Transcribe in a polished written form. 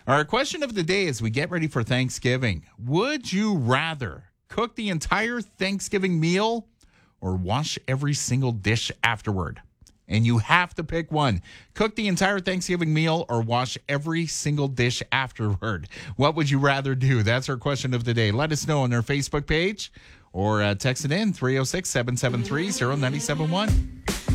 Our question of the day as we get ready for Thanksgiving. Would you rather cook the entire Thanksgiving meal or wash every single dish afterward? And you have to pick one. Cook the entire Thanksgiving meal or wash every single dish afterward. What would you rather do? That's our question of the day. Let us know on our Facebook page or text it in 306-773-0971.